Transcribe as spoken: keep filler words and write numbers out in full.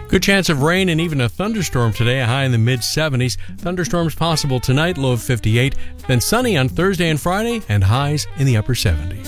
Good chance of rain and even a thunderstorm today, a high in the mid seventies. Thunderstorms possible tonight, low of fifty-eight. Then sunny on Thursday and Friday, and highs in the upper seventies.